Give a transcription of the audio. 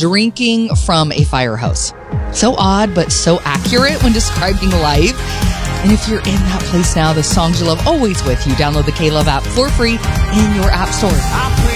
drinking from a fire hose. So odd, but so accurate when describing life. And if you're in that place now, the songs you love always with you. Download the K-Love app for free in your app store.